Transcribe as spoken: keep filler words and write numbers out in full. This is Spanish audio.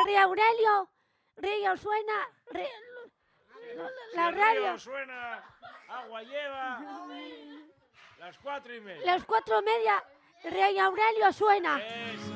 el rey Aurelio, río suena, río, la Si el radio. río suena, agua lleva. Las cuatro y media. Las cuatro y media, el rey Aurelio suena. Eso.